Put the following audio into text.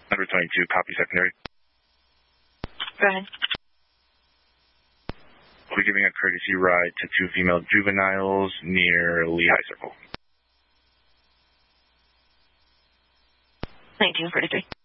Number 22, copy secondary. Go ahead. We're giving a courtesy ride to 2 female juveniles near Lehigh Circle. 1943.